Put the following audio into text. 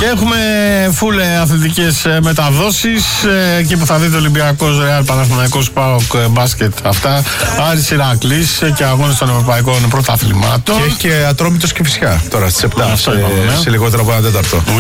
έχουμε φουλ αθλητικές μεταδόσεις και που θα δείτε Ολυμπιακός, Ρεάλ, Παναθηναϊκός, ΠΑΟΚ, μπάσκετ, αυτά. Άρης Ηρακλής και αγώνες των Ευρωπαϊκών Πρωταθλημάτων. Και Ατρόμητος και φυσικά τώρα στις 7 σε λιγότερο από ένα τέταρτο.